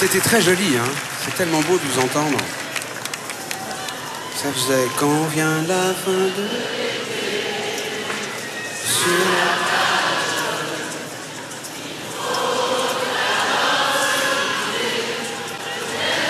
C'était très joli, hein. C'est tellement beau de vous entendre. Ça faisait quand vient la fin de...